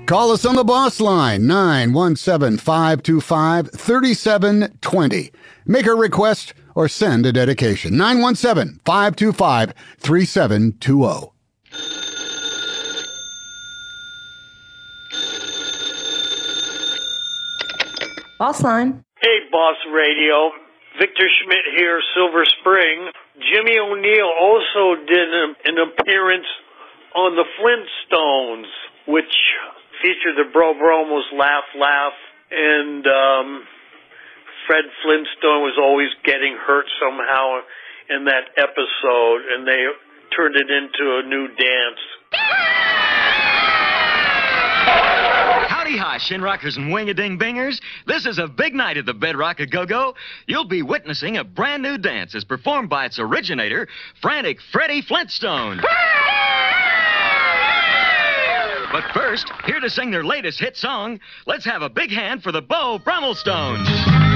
Call us on the boss line, 917-525-3720. Make a request or send a dedication, 917-525-3720. Boss line. Hey, Boss Radio. Victor Schmidt here, Silver Spring. Jimmy O'Neill also did an appearance on the Flintstones, which featured the Bro Bromos Laugh Laugh, and Fred Flintstone was always getting hurt somehow in that episode, and they turned it into a new dance. Howdy, hi, Shinrockers and Wing-a-Ding-Bingers. This is a big night at the Bedrock A-Go-Go. You'll be witnessing a brand new dance as performed by its originator, Frantic Freddie Flintstone. But first, here to sing their latest hit song, let's have a big hand for the Beau Brummel Stones.